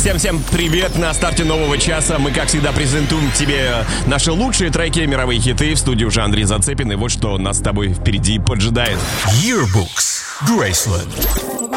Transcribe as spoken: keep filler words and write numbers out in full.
Всем-всем привет! На старте нового часа мы, как всегда, презентуем тебе наши лучшие треки, мировые хиты. В студии уже Андрей Зацепин, и вот что нас с тобой впереди поджидает. Yearbooks Graceland.